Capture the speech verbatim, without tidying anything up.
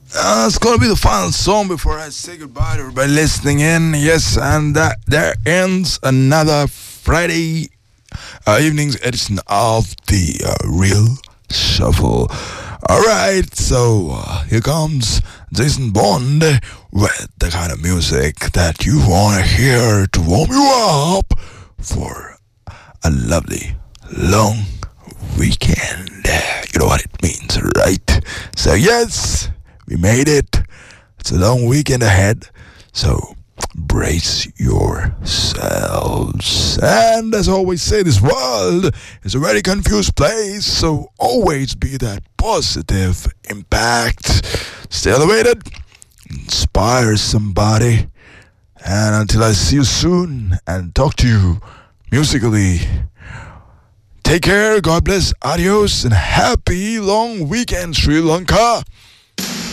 Uh, it's gonna be the final song before I say goodbye to everybody listening in. Yes, and that there ends another Friday uh, evening's edition of the uh, Real Shuffle. All right, so uh, here comes Jason Bond with the kind of music that you want to hear to warm you up for a lovely long weekend. You know what it means, right? So yes, we made it. It's a long weekend ahead, so brace yourselves. And as I always say, this world is a very confused place, so always be that positive impact. Stay elevated, inspire somebody, and until I see you soon and talk to you musically, take care, God bless, adios, and happy long weekend, Sri Lanka.